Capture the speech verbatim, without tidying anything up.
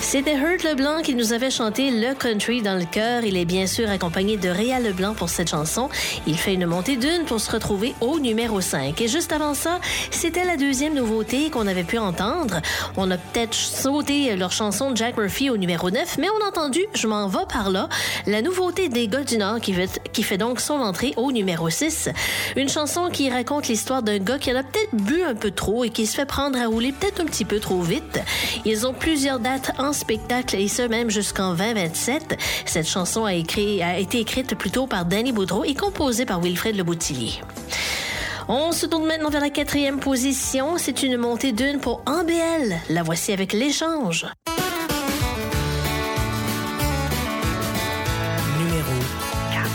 C'était Hurt Leblanc qui nous avait chanté Le Country dans le cœur. Il est bien sûr accompagné de Réal Leblanc pour cette chanson. Il fait une montée d'une pour se retrouver au numéro cinq. Et juste avant ça, c'était la deuxième nouveauté qu'on avait pu entendre. On a peut-être sauté leur chanson de Jack Murphy au numéro neuf, mais on a entendu « Je m'en vais par là », la nouveauté des gars du Nord qui fait, qui fait donc son entrée au numéro six. Une chanson qui raconte l'histoire d'un gars qui en a peut-être bu un peu trop et qui se fait prendre à rouler peut-être un petit peu trop vite. Ils ont plusieurs dates en spectacle et ce même jusqu'en vingt vingt-sept. Cette chanson a, écrit, a été écrite plutôt par Danny Boudreau et composée par Wilfred Leboutillier. On se tourne maintenant vers la quatrième position. C'est une montée d'une pour En B L. La voici avec L'Échange.